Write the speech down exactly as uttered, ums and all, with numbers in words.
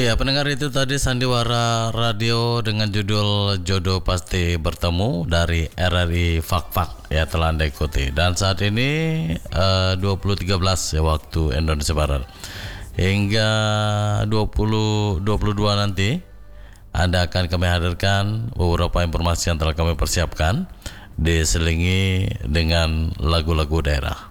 Ya, pendengar, itu tadi sandiwara radio dengan judul Jodoh Pasti Bertemu dari R R I Fak Fak, ya, telah Anda ikuti. Dan saat ini uh, dua puluh tiga belas ya waktu Indonesia Barat. Hingga dua puluh dua puluh dua nanti Anda akan kami hadirkan beberapa informasi yang telah kami persiapkan, diselingi dengan lagu-lagu daerah.